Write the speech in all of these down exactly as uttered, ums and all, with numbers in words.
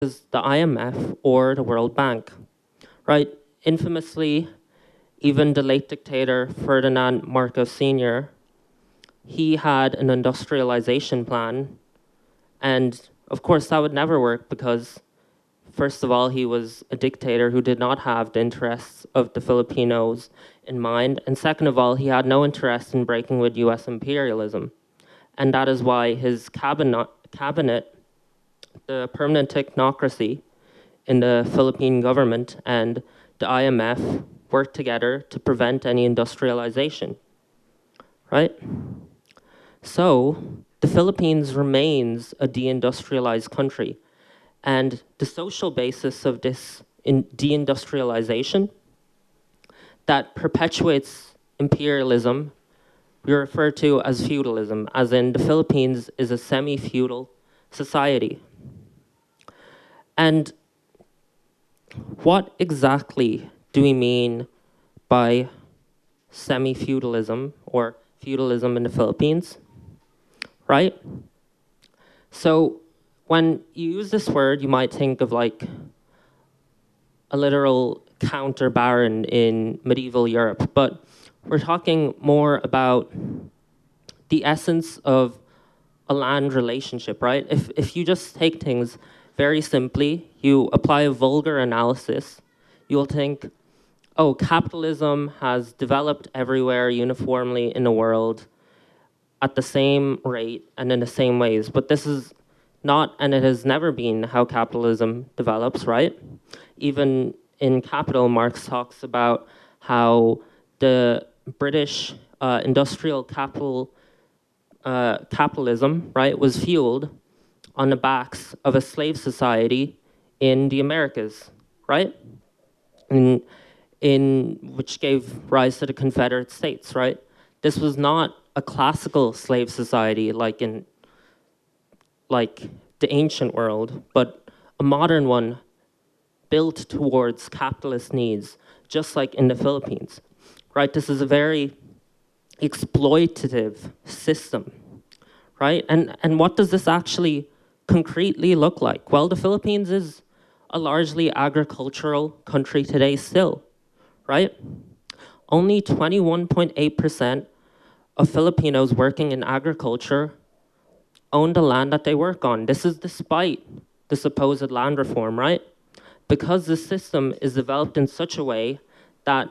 is the I M F or the World Bank, right? Infamously, even the late dictator Ferdinand Marcos Senior, he had an industrialization plan, and of course that would never work because, first of all, he was a dictator who did not have the interests of the Filipinos in mind, and second of all, he had no interest in breaking with U S imperialism. And that is why his cabinet, cabinet the permanent technocracy in the Philippine government and the I M F worked together to prevent any industrialization, right? So the Philippines remains a deindustrialized country, and the social basis of this in deindustrialization that perpetuates imperialism we refer to as feudalism, as in the Philippines is a semi-feudal society. And what exactly do we mean by semi-feudalism or feudalism in the Philippines, right? So when you use this word, you might think of like a literal counter baron in medieval Europe, but we're talking more about the essence of a land relationship, right? If, if you just take things very simply, you apply a vulgar analysis, you'll think, oh, capitalism has developed everywhere uniformly in the world at the same rate and in the same ways. But this is not, and it has never been how capitalism develops, right? Even in Capital, Marx talks about how the British uh, industrial capital, uh, capitalism, right, was fueled on the backs of a slave society in the Americas, right? In, in which gave rise to the Confederate States, right? This was not a classical slave society like in like the ancient world, but a modern one built towards capitalist needs, just like in the Philippines, right? This is a very exploitative system, right? And, and what does this actually concretely look like? Well, the Philippines is a largely agricultural country today still, right? Only twenty-one point eight percent of Filipinos working in agriculture own the land that they work on. This is despite the supposed land reform, right? Because the system is developed in such a way that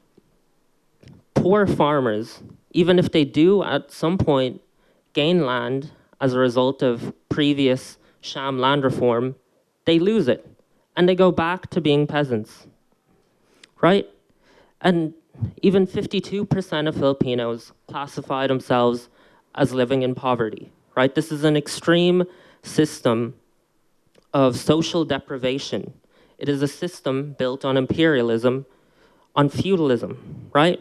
poor farmers, even if they do at some point gain land as a result of previous sham land reform, they lose it and they go back to being peasants, right? And even fifty-two percent of Filipinos classify themselves as living in poverty, right? This is an extreme system of social deprivation. It is a system built on imperialism, on feudalism, right?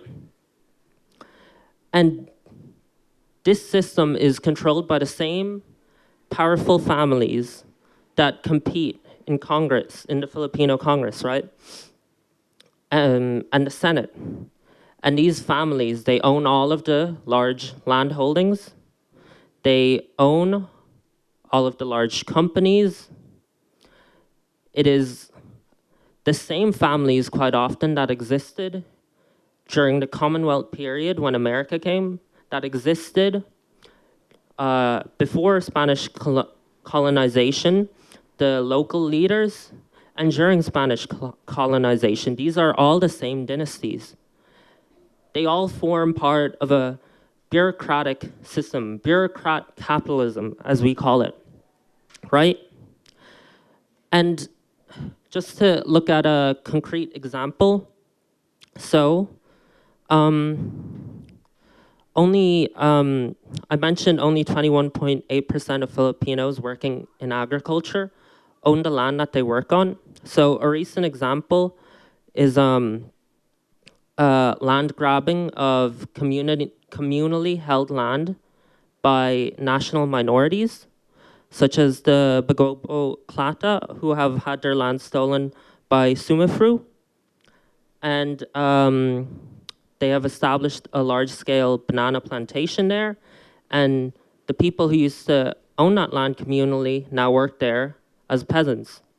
And this system is controlled by the same powerful families that compete in Congress, in the Filipino Congress, right? Um, and the Senate. And these families, they own all of the large land holdings. They own all of the large companies. It is the same families quite often that existed during the Commonwealth period when America came, that existed uh, before Spanish col colonization, the local leaders, and during Spanish col colonization. These are all the same dynasties. They all form part of a bureaucratic system, bureaucrat capitalism, as we call it, right? And just to look at a concrete example, so um, only, um, I mentioned only twenty-one point eight percent of Filipinos working in agriculture own the land that they work on. So a recent example is um, uh, land grabbing of community, communally held land by national minorities, such as the Bagobo Klata, who have had their land stolen by Sumifru. And um, they have established a large-scale banana plantation there. And the people who used to own that land communally now work there as peasants.